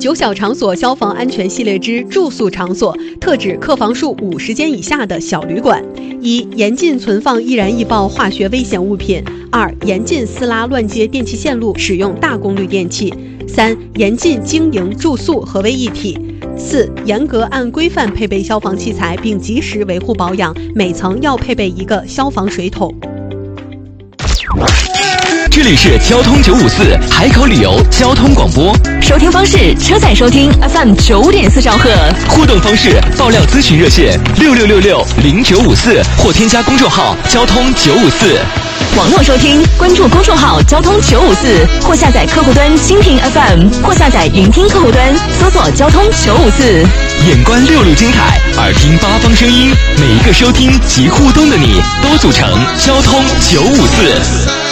9小场所消防安全系列之住宿场所，特指客房数50间以下的小旅馆。1、严禁存放易燃易爆化学危险物品。2、严禁私拉乱接电气线路，使用大功率电器。3、严禁经营住宿合为一体。4、严格按规范配备消防器材，并及时维护保养，每层要配备一个消防水桶。 这里是交通954海口旅游交通广播， 收听方式：车载收听 FM 9.4兆赫， 互动方式：爆料咨询热线66660954或添加公众号交通954。 网络收听，关注公众号交通954，或下载客户端蜻蜓 FM， 或下载云听客户端，搜索交通954。 眼观6路精彩，耳听8方声音，每一个收听及互动的你，都组成交通954。